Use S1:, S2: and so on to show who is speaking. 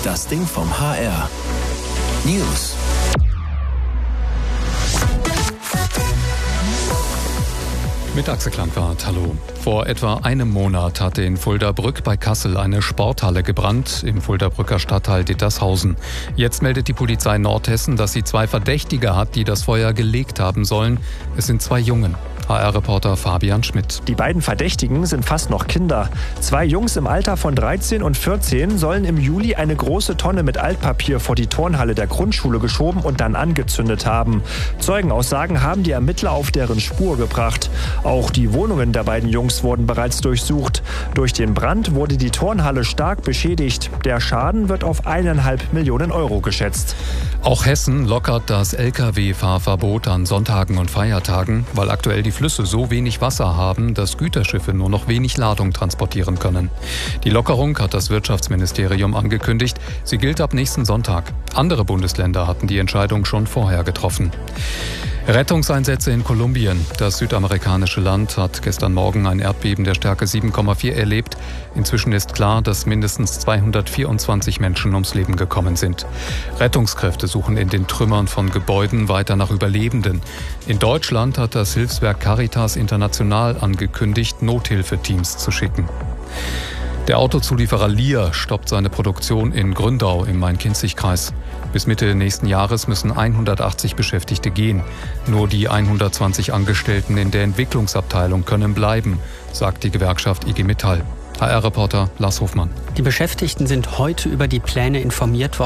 S1: Das Ding vom HR. News.
S2: Mit Axel Landwart, hallo. Vor etwa einem Monat hatte in Fuldabrück bei Kassel eine Sporthalle gebrannt, im Fuldabrücker Stadtteil Dittershausen. Jetzt meldet die Polizei Nordhessen, dass sie 2 Verdächtige hat, die das Feuer gelegt haben sollen. Es sind 2 Jungen. HR-Reporter Fabian Schmidt.
S3: Die beiden Verdächtigen sind fast noch Kinder. 2 Jungs im Alter von 13 und 14 sollen im Juli eine große Tonne mit Altpapier vor die Turnhalle der Grundschule geschoben und dann angezündet haben. Zeugenaussagen haben die Ermittler auf deren Spur gebracht. Auch die Wohnungen der beiden Jungs wurden bereits durchsucht. Durch den Brand wurde die Turnhalle stark beschädigt. Der Schaden wird auf 1,5 Millionen Euro geschätzt.
S2: Auch Hessen lockert das Lkw-Fahrverbot an Sonntagen und Feiertagen, weil aktuell die Flüsse so wenig Wasser haben, dass Güterschiffe nur noch wenig Ladung transportieren können. Die Lockerung hat das Wirtschaftsministerium angekündigt. Sie gilt ab nächsten Sonntag. Andere Bundesländer hatten die Entscheidung schon vorher getroffen. Rettungseinsätze in Kolumbien. Das südamerikanische Land hat gestern Morgen ein Erdbeben der Stärke 7,4 erlebt. Inzwischen ist klar, dass mindestens 224 Menschen ums Leben gekommen sind. Rettungskräfte suchen in den Trümmern von Gebäuden weiter nach Überlebenden. In Deutschland hat das Hilfswerk Caritas International angekündigt, Nothilfeteams zu schicken. Der Autozulieferer Lear stoppt seine Produktion in Gründau im Main-Kinzig-Kreis. Bis Mitte nächsten Jahres müssen 180 Beschäftigte gehen. Nur die 120 Angestellten in der Entwicklungsabteilung können bleiben, sagt die Gewerkschaft IG Metall. HR-Reporter Lars Hofmann.
S4: Die Beschäftigten sind heute über die Pläne informiert worden.